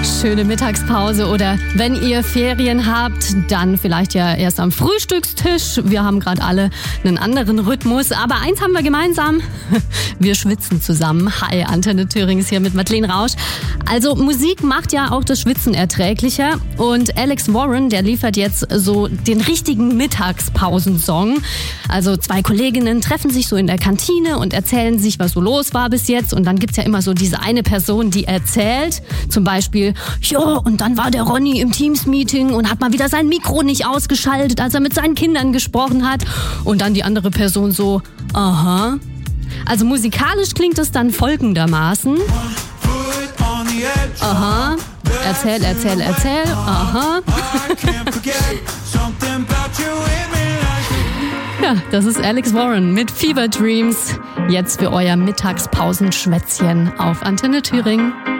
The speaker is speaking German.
Schöne Mittagspause oder wenn ihr Ferien habt, dann vielleicht ja erst am Frühstückstisch. Wir haben gerade alle einen anderen Rhythmus, aber eins haben wir gemeinsam. Wir schwitzen zusammen. Hi, Antenne Thüringen ist hier mit Madeleine Rausch. Also Musik macht ja auch das Schwitzen erträglicher und Alex Warren, der liefert jetzt so den richtigen Mittagspausensong. Also 2 Kolleginnen treffen sich so in der Kantine und erzählen sich, was so los war bis jetzt und dann gibt's ja immer so diese eine Person, die erzählt, zum Beispiel, ja, und dann war der Ronny im Teams-Meeting und hat mal wieder sein Mikro nicht ausgeschaltet, als er mit seinen Kindern gesprochen hat. Und dann die andere Person so, aha. Also musikalisch klingt es dann folgendermaßen. Aha, erzähl, aha. Ja, das ist Alex Warren mit Fever Dreams. Jetzt für euer Mittagspausenschwätzchen auf Antenne Thüringen.